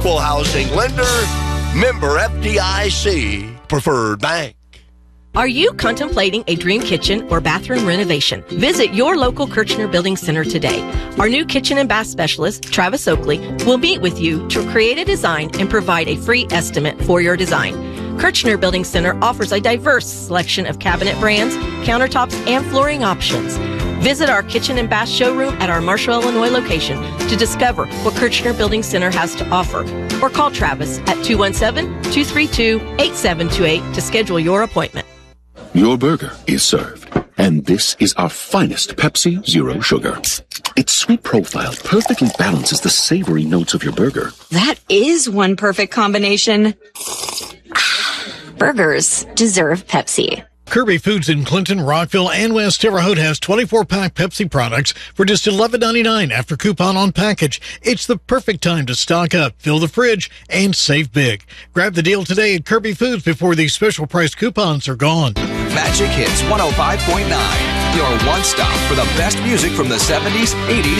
Equal housing lender, member FDIC, preferred bank. Are you contemplating a dream kitchen or bathroom renovation? Visit your local Kirchner Building Center today. Our new kitchen and bath specialist, Travis Oakley, will meet with you to create a design and provide a free estimate for your design. Kirchner Building Center offers a diverse selection of cabinet brands, countertops, and flooring options. Visit our kitchen and bath showroom at our Marshall, Illinois location to discover what Kirchner Building Center has to offer. Or call Travis at 217-232-8728 to schedule your appointment. Your burger is served. And this is our finest Pepsi Zero Sugar. Its sweet profile perfectly balances the savory notes of your burger. That is one perfect combination. Burgers deserve Pepsi. Kirby Foods in Clinton, Rockville, and West Terre Haute has 24-pack Pepsi products for just $11.99 after coupon on package. It's the perfect time to stock up, fill the fridge, and save big. Grab the deal today at Kirby Foods before these special price coupons are gone. Magic Hits 105.9, your one stop for the best music from the 70s, 80s,